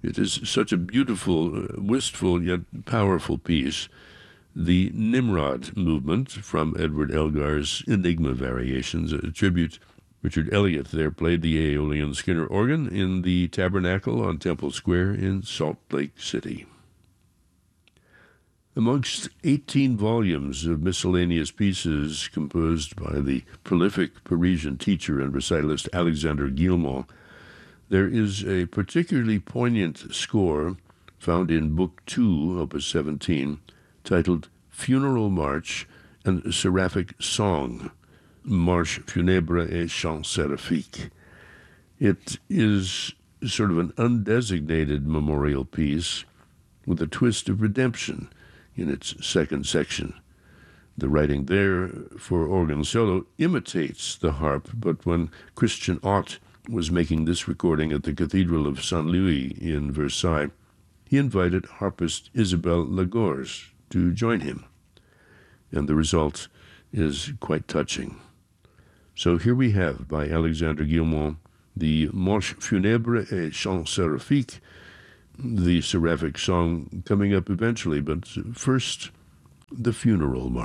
It is such a beautiful, wistful, yet powerful piece. The Nimrod movement from Edward Elgar's Enigma Variations, a tribute. Richard Elliott there played the Aeolian Skinner organ in the Tabernacle on Temple Square in Salt Lake City. Amongst 18 volumes of miscellaneous pieces composed by the prolific Parisian teacher and recitalist Alexandre Guilmant, there is a particularly poignant score found in Book 2, Opus 17, titled Funeral March and Seraphic Song, Marche funèbre et chant séraphique. It is sort of an undesignated memorial piece with a twist of redemption in its second section. The writing there for organ solo imitates the harp, but when Christian Ott was making this recording at the Cathedral of Saint Louis in Versailles, he invited harpist Isabelle Lagorce to join him, and the result is quite touching. So here we have, by Alexandre Guilmant, the Marche funèbre et chant séraphique, the seraphic song coming up eventually, but first, the funeral march.